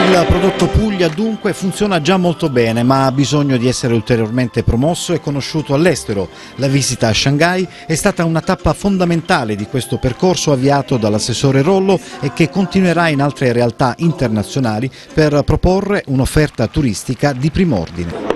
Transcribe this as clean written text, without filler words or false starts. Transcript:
Il prodotto Puglia dunque funziona già molto bene, ma ha bisogno di essere ulteriormente promosso e conosciuto all'estero. La visita a Shanghai è stata una tappa fondamentale di questo percorso avviato dall'assessore Rollo e che continuerà in altre realtà internazionali per proporre un'offerta turistica di prim'ordine.